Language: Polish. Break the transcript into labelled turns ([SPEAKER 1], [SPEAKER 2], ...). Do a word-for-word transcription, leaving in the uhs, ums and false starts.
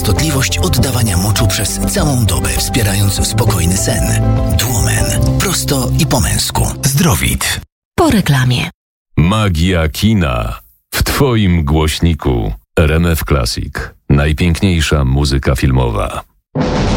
[SPEAKER 1] częstotliwość oddawania moczu przez całą dobę, wspierając spokojny sen. Dłomen. Prosto i po męsku. Zdrowit.
[SPEAKER 2] Po reklamie.
[SPEAKER 3] Magia kina. W twoim głośniku. R M F Classic. Najpiękniejsza muzyka filmowa.